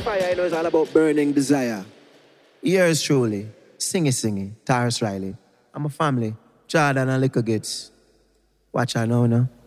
fire, you know, it's all about burning desire. Yours truly, Singy, Tyrus Riley. I'm a family, Jordan and Little Gits. Watch out now, no?